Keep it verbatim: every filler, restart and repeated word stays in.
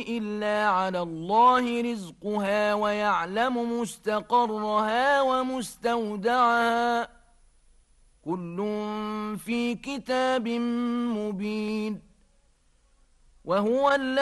إلا على الله رزقها ويعلم مستقرها ومستودعها كل في كتاب مبين وهو الذي